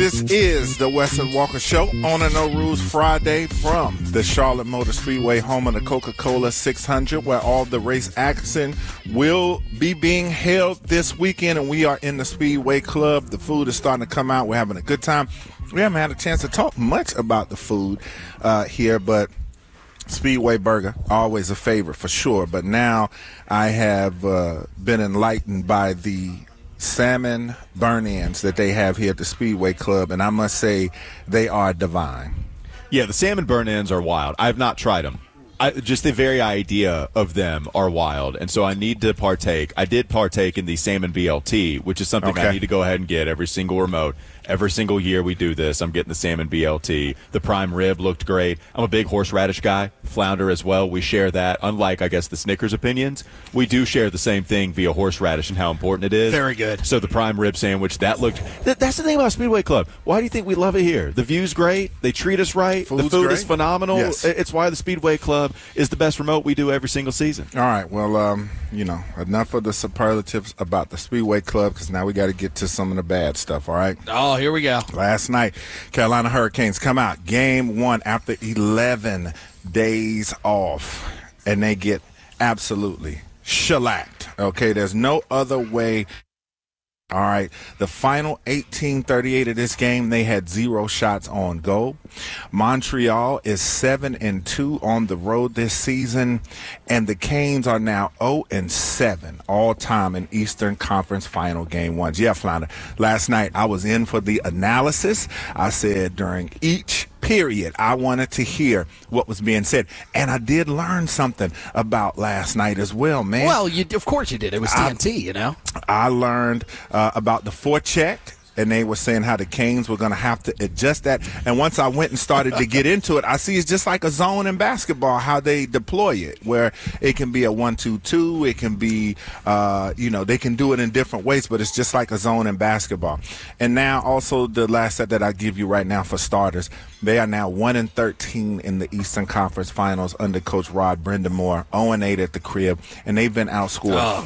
This is the Weston Walker Show on a No Rules Friday from the Charlotte Motor Speedway, home of the Coca-Cola 600, where all the race action will be being held this weekend, and we are in the Speedway Club. The food is starting to come out. We're having a good time. We haven't had a chance to talk much about the food here, but Speedway Burger, always a favorite for sure. But now I have been enlightened by the salmon burn-ins that they have here at the Speedway Club, and I must say they are divine. Yeah, the salmon burn-ins are wild. I've not tried them. Just the very idea of them are wild, and so I need to partake. I did partake in the salmon BLT, which is something I need to go ahead and get every single remote. Every single year we do this, I'm getting the salmon BLT. The prime rib looked great. I'm a big horseradish guy, flounder as well. We share that. Unlike, I guess, the Snickers opinions, we do share the same thing via horseradish and how important it is. Very good. So the prime rib sandwich, that's the thing about Speedway Club. Why do you think we love it here? The view's great. They treat us right. Food's the food great. is phenomenal. Yes. It's why the Speedway Club is the best remote we do every single season. All right, well, enough of the superlatives about the Speedway Club, because now we got to get to some of the bad stuff, all right? Oh, here we go. Last night, Carolina Hurricanes come out, game one after 11 days off, and they get absolutely shellacked, okay? There's no other way. All right, the final 18:38 of this game, they had 0 shots on goal. Montreal is 7-2 on the road this season, and the Canes are now 0-7 all time in Eastern Conference Final Game 1s. Yeah, Flounder, last night I was in for the analysis. I said during each period, I wanted to hear what was being said. And I did learn something about last night as well, man. Well, of course you did. It was TNT, I learned about the forecheck, and they were saying how the Canes were going to have to adjust that. And once I went and started to get into it, I see it's just like a zone in basketball, how they deploy it, where it can be a 1-2-2. It can be, they can do it in different ways, but it's just like a zone in basketball. And now also the last set that I give you right now for starters, they are now 1-13 in the Eastern Conference Finals under Coach Rod Brindamore, 0-8 at the crib, and they've been outscored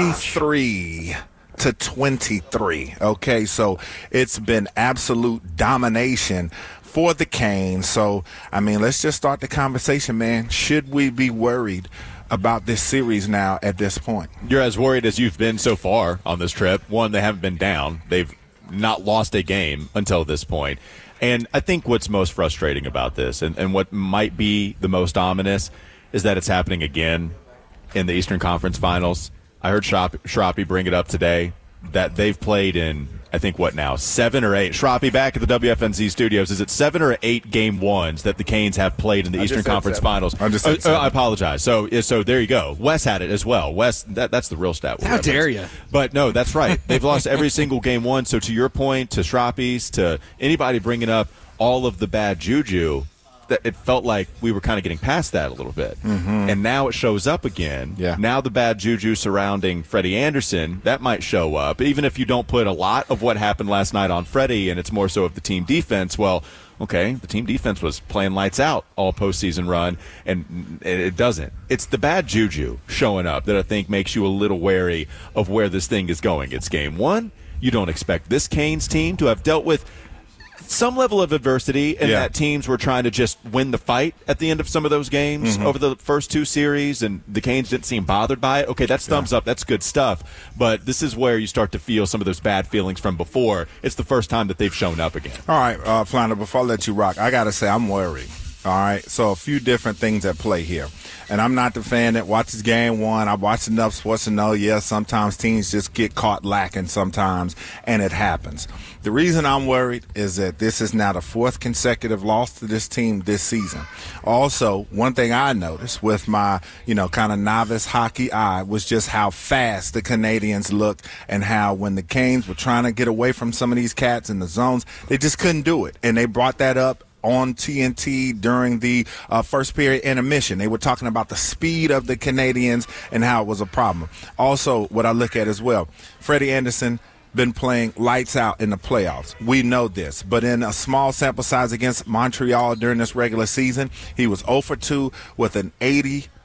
53-23. Okay, so it's been absolute domination for the Canes. So, I mean, let's just start the conversation, man. Should we be worried about this series now at this point? You're as worried as you've been so far on this trip. One, they haven't been down. They've not lost a game until this point. And I think what's most frustrating about this, and what might be the most ominous, is that it's happening again in the Eastern Conference Finals. I heard Shrapi bring it up today that they've played in, I think, 7 or 8. Shrapi, back at the WFNZ studios, is it 7 or 8 game ones that the Canes have played in the Eastern Conference Finals? I apologize. So there you go. Wes had it as well. Wes, that's the real stat. How dare you? But no, that's right. They've lost every single game one. So to your point, to Shrapi's, to anybody bringing up all of the bad juju, that it felt like we were kind of getting past that a little bit. Mm-hmm. And now it shows up again. Yeah. Now the bad juju surrounding Freddie Anderson, that might show up. Even if you don't put a lot of what happened last night on Freddie and it's more so of the team defense, well, okay, the team defense was playing lights out all postseason run, and it doesn't. It's the bad juju showing up that I think makes you a little wary of where this thing is going. It's game one. You don't expect this Canes team to have dealt with some level of adversity, and that teams were trying to just win the fight at the end of some of those games over the first 2 series, and the Canes didn't seem bothered by it. Okay, that's thumbs up. That's good stuff. But this is where you start to feel some of those bad feelings from before. It's the first time that they've shown up again. All right, Flounder, before I let you rock, I got to say I'm worried. All right, so a few different things at play here. And I'm not the fan that watches game one. I watch enough sports to know, sometimes teams just get caught lacking sometimes, and it happens. The reason I'm worried is that this is now the 4th consecutive loss to this team this season. Also, one thing I noticed with my, kind of novice hockey eye was just how fast the Canadians look, and how when the Canes were trying to get away from some of these cats in the zones, they just couldn't do it. And they brought that up on TNT during the first period intermission. They were talking about the speed of the Canadians and how it was a problem. Also, what I look at as well, Freddie Anderson been playing lights out in the playoffs. We know this, but in a small sample size against Montreal during this regular season, he was 0 for 2 with an 80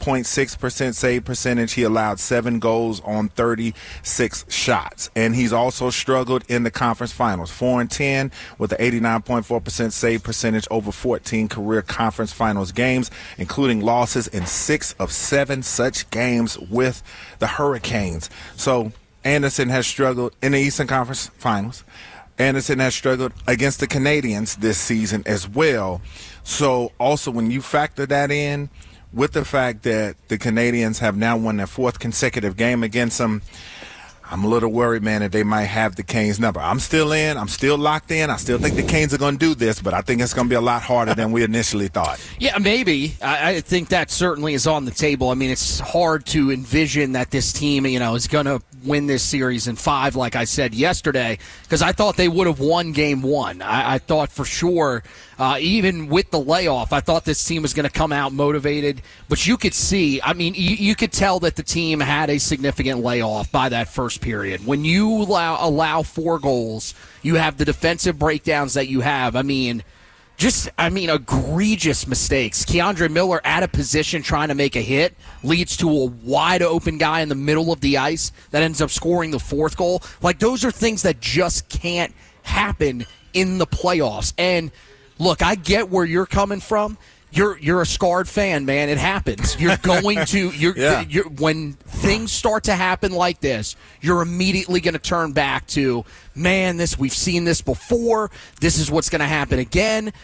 .6% save percentage. He allowed 7 goals on 36 shots. And he's also struggled in the conference finals. 4-10 with an 89.4% save percentage over 14 career conference finals games, including losses in 6 of 7 such games with the Hurricanes. So Anderson has struggled in the Eastern Conference Finals. Anderson has struggled against the Canadiens this season as well. So also when you factor that in with the fact that the Canadiens have now won their 4th consecutive game against them, I'm a little worried, man, that they might have the Canes number. I'm still in. I'm still locked in. I still think the Canes are going to do this, but I think it's going to be a lot harder than we initially thought. Yeah, maybe. I think that certainly is on the table. I mean, it's hard to envision that this team, is going to win this series in 5, like I said yesterday, because I thought they would have won game 1. I thought for sure, even with the layoff, I thought this team was going to come out motivated. But you could see, I mean, you could tell that the team had a significant layoff by that first period. When you allow 4 goals, you have the defensive breakdowns that you have. I mean, egregious mistakes. Keandre Miller out of position trying to make a hit leads to a wide-open guy in the middle of the ice that ends up scoring the 4th goal. Like, those are things that just can't happen in the playoffs. And, look, I get where you're coming from. You're a scarred fan, man. It happens. You're going to when things start to happen like this, you're immediately going to turn back to, man, we've seen this before. This is what's going to happen again.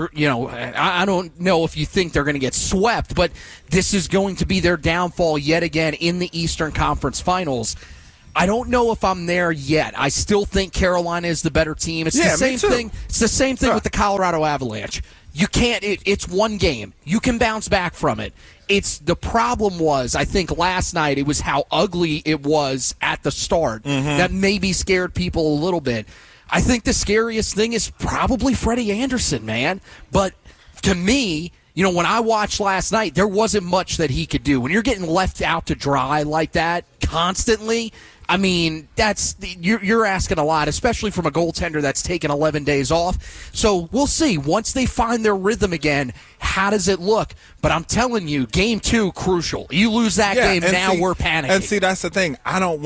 I don't know if you think they're going to get swept, but this is going to be their downfall yet again in the Eastern Conference Finals. I don't know if I'm there yet. I still think Carolina is the better team. It's the same thing. It's the same thing with the Colorado Avalanche. You can't. It's one game. You can bounce back from it. The problem was, I think last night, it was how ugly it was at the start that maybe scared people a little bit. I think the scariest thing is probably Freddie Anderson, man. But to me, when I watched last night, there wasn't much that he could do. When you're getting left out to dry like that constantly, I mean, you're asking a lot, especially from a goaltender that's taken 11 days off. So we'll see. Once they find their rhythm again, how does it look? But I'm telling you, game 2, crucial. You lose that game, now we're panicking. And see, that's the thing.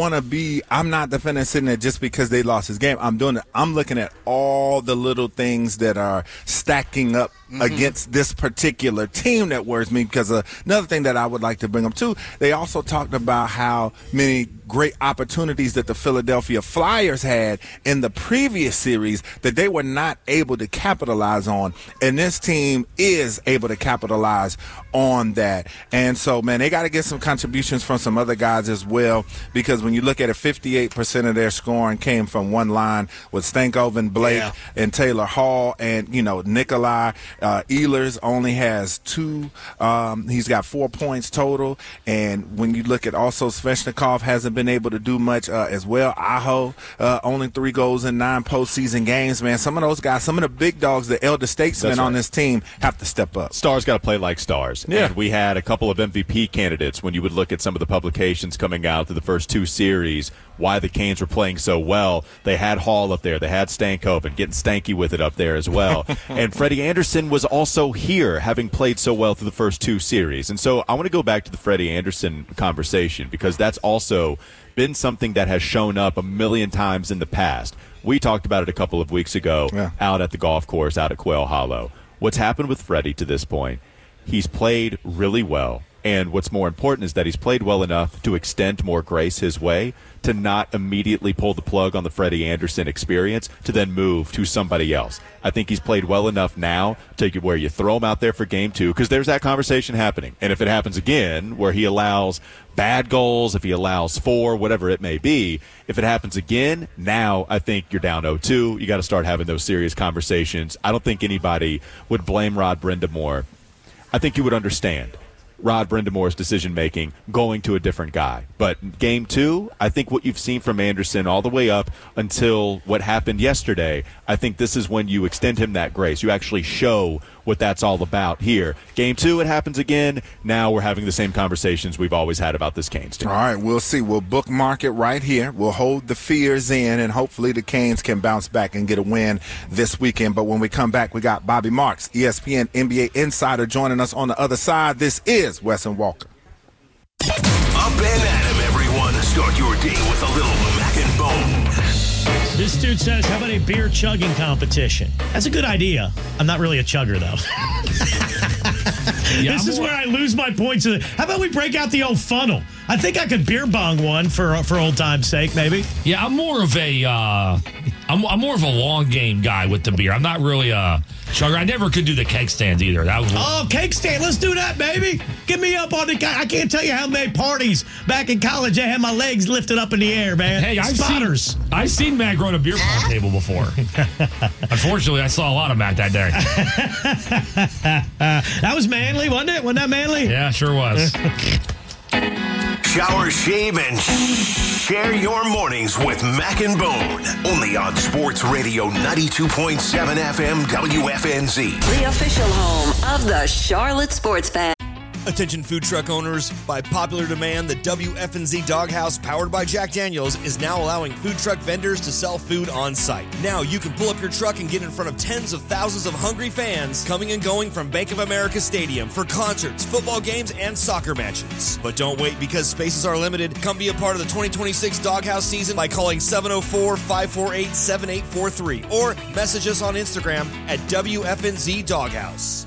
I'm not defending sitting there just because they lost his game. I'm looking at all the little things that are stacking up against this particular team that worries me, because another thing that I would like to bring up too, they also talked about how many great opportunities that the Philadelphia Flyers had in the previous series that they were not able to capitalize on, and this team is able to capitalize on that. And so, man, they got to get some contributions from some other guys as well, because when you look at it, 58% of their scoring came from one line with Stankoven, Blake, and Taylor Hall, and Nikolai Ehlers only has 2. He's got 4 points total. And when you look at also Svechnikov hasn't been able to do much as well. Aho only 3 goals in 9 postseason games. Man, some of those guys, some of the big dogs, the elder statesmen on this team, have to step up. Stars got to play like stars. Yeah. And we had a couple of MVP candidates when you would look at some of the publications coming out through the first 2 series, why the Canes were playing so well. They had Hall up there. They had Stankoven, getting stanky with it up there as well. And Freddie Anderson was also here, having played so well through the first 2 series. And so I want to go back to the Freddie Anderson conversation, because that's also been something that has shown up a million times in the past. We talked about it a couple of weeks ago out at the golf course out at Quail Hollow. What's happened with Freddie to this point? He's played really well. And what's more important is that he's played well enough to extend more grace his way, to not immediately pull the plug on the Freddie Anderson experience to then move to somebody else. I think he's played well enough now to where you throw him out there for game 2, because there's that conversation happening. And if it happens again where he allows bad goals, if he allows 4, whatever it may be, if it happens again, now I think you're down 0-2. You got to start having those serious conversations. I don't think anybody would blame Rod Brind'Amour. I think you would understand Rod Brind'Amour's decision-making going to a different guy. But game 2, I think what you've seen from Anderson all the way up until what happened yesterday, I think this is when you extend him that grace. You actually show what that's all about here. Game 2, it happens again. Now we're having the same conversations we've always had about this Canes team. All right, we'll see. We'll bookmark it right here. We'll hold the fears in, and hopefully the Canes can bounce back and get a win this weekend. But when we come back, we got Bobby Marks, ESPN NBA Insider, joining us on the other side. This is Wes and Walker. Up and at 'em, everyone. Start your day with a little Mac and Bone. This dude says, how about a beer chugging competition? That's a good idea. I'm not really a chugger, though. This is where I lose my points. How about we break out the old funnel? I think I could beer bong one for old time's sake, maybe. Yeah, I'm more of a I'm more of a long game guy with the beer. I'm not really a chugger. I never could do the keg stands either. That was keg stand. Let's do that, baby. Get me up on the. I can't tell you how many parties back in college I had my legs lifted up in the air, man. Hey, I've seen Mac run a beer pong table before. Unfortunately, I saw a lot of Mac that day. That was manly, wasn't it? Wasn't that manly? Yeah, sure was. Shower, shave, and share your mornings with Mac and Bone. Only on Sports Radio 92.7 FM WFNZ. The official home of the Charlotte Sports Fan. Attention food truck owners, by popular demand, the WFNZ Doghouse, powered by Jack Daniels, is now allowing food truck vendors to sell food on site. Now you can pull up your truck and get in front of tens of thousands of hungry fans coming and going from Bank of America Stadium for concerts, football games, and soccer matches. But don't wait, because spaces are limited. Come be a part of the 2026 Doghouse season by calling 704-548-7843 or message us on Instagram at WFNZ Doghouse.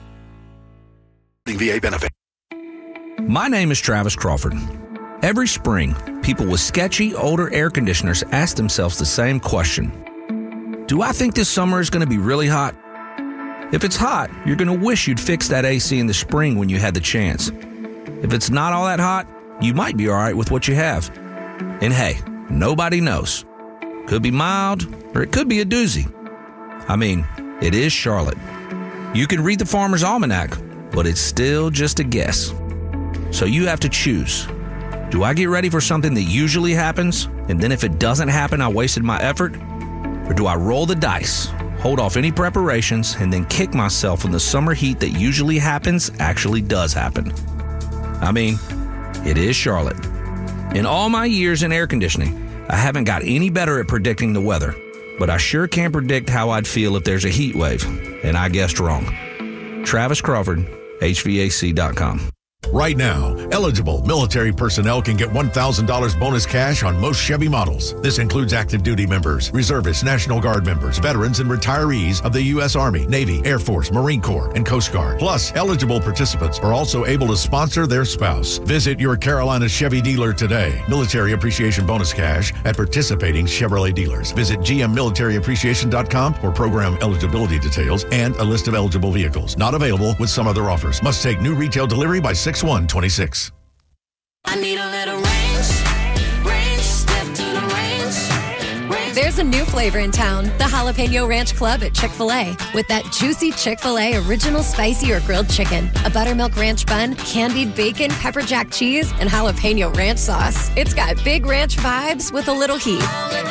VA benefit. My name is Travis Crawford. Every spring, people with sketchy, older air conditioners ask themselves the same question. Do I think this summer is going to be really hot? If it's hot, you're going to wish you'd fix that AC in the spring when you had the chance. If it's not all that hot, you might be all right with what you have. And hey, nobody knows. Could be mild, or it could be a doozy. I mean, it is Charlotte. You can read the Farmer's Almanac, but it's still just a guess. So you have to choose. Do I get ready for something that usually happens, and then if it doesn't happen, I wasted my effort? Or do I roll the dice, hold off any preparations, and then kick myself when the summer heat that usually happens actually does happen? I mean, it is Charlotte. In all my years in air conditioning, I haven't got any better at predicting the weather, but I sure can predict how I'd feel if there's a heat wave, and I guessed wrong. Travis Crawford, HVAC.com. Right now, eligible military personnel can get $1,000 bonus cash on most Chevy models. This includes active duty members, reservists, National Guard members, veterans, and retirees of the U.S. Army, Navy, Air Force, Marine Corps, and Coast Guard. Plus, eligible participants are also able to sponsor their spouse. Visit your Carolina Chevy dealer today. Military Appreciation Bonus Cash at participating Chevrolet dealers. Visit gmmilitaryappreciation.com for program eligibility details and a list of eligible vehicles. Not available with some other offers. Must take new retail delivery by 6/1/26. I need a little range, step to the range. There's a new flavor in town, the Jalapeno Ranch Club at Chick-fil-A. With that juicy Chick-fil-A original spicy or grilled chicken, a buttermilk ranch bun, candied bacon, pepper jack cheese, and jalapeno ranch sauce. It's got big ranch vibes with a little heat.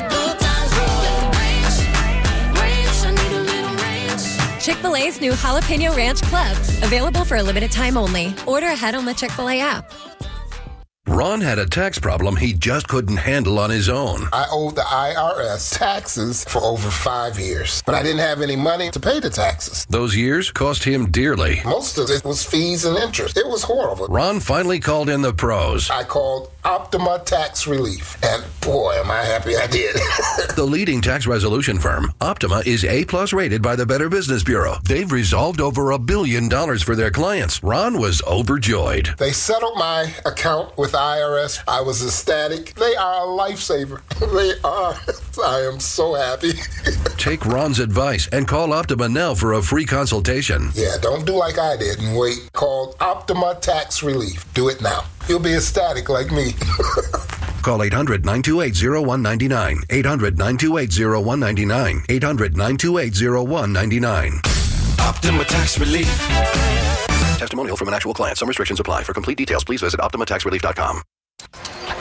Chick-fil-A's new Jalapeno Ranch Club. Available for a limited time only. Order ahead on the Chick-fil-A app. Ron had a tax problem he just couldn't handle on his own. I owed the IRS taxes for over 5 years, but I didn't have any money to pay the taxes. Those years cost him dearly. Most of it was fees and interest. It was horrible. Ron finally called in the pros. I called Optima Tax Relief, and boy, am I happy I did. The leading tax resolution firm, Optima, is A+ rated by the Better Business Bureau. They've resolved over $1 billion for their clients. Ron was overjoyed. They settled my account with IRS. I was ecstatic. They are a lifesaver. They are. I am so happy. Take Ron's advice and call Optima now for a free consultation. Yeah, don't do like I did and wait. Call Optima Tax Relief. Do it now. You'll be ecstatic like me. Call 800-928-0199. 800-928-0199. 800-928-0199. Optima Tax Relief. Testimonial from an actual client. Some restrictions apply. For complete details, please visit OptimaTaxRelief.com.